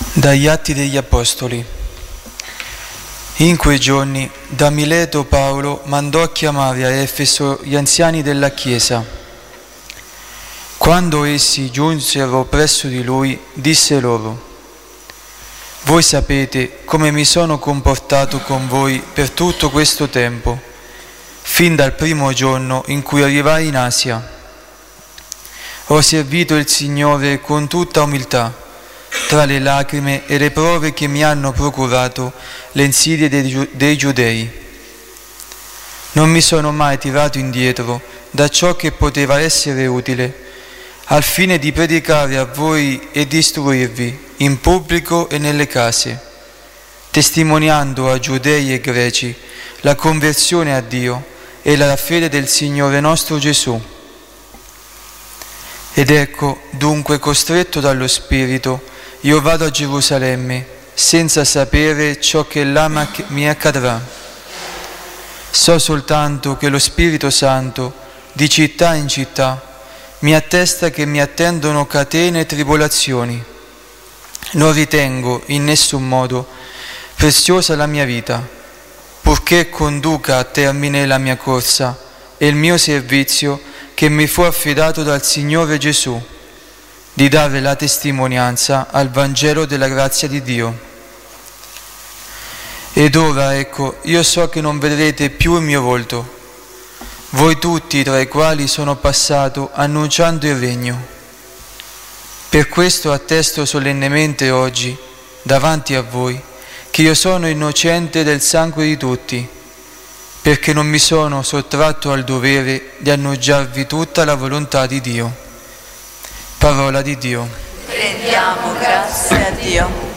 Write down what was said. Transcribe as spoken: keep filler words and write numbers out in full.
Dagli Atti degli Apostoli. In quei giorni da Mileto Paolo mandò a chiamare a Efeso gli anziani della Chiesa. Quando essi giunsero presso di lui, disse loro: voi sapete come mi sono comportato con voi per tutto questo tempo, fin dal primo giorno in cui arrivai in Asia. Ho servito il Signore con tutta umiltà, tra le lacrime e le prove che mi hanno procurato le insidie dei, giu- dei giudei. Non mi sono mai tirato indietro da ciò che poteva essere utile, al fine di predicare a voi e di istruirvi in pubblico e nelle case, testimoniando a giudei e greci la conversione a Dio e la fede del Signore nostro Gesù. Ed ecco, dunque, costretto dallo Spirito, io vado a Gerusalemme, senza sapere ciò che là mi accadrà. So soltanto che lo Spirito Santo, di città in città, mi attesta che mi attendono catene e tribolazioni. Non ritengo in nessun modo preziosa la mia vita, purché conduca a termine la mia corsa e il mio servizio che mi fu affidato dal Signore Gesù, di dare la testimonianza al Vangelo della grazia di Dio. Ed ora, ecco, io so che non vedrete più il mio volto, voi tutti tra i quali sono passato annunciando il regno. Per questo attesto solennemente oggi, davanti a voi, che io sono innocente del sangue di tutti, perché non mi sono sottratto al dovere di annunciarvi tutta la volontà di Dio. Parola di Dio. Rendiamo grazie a Dio.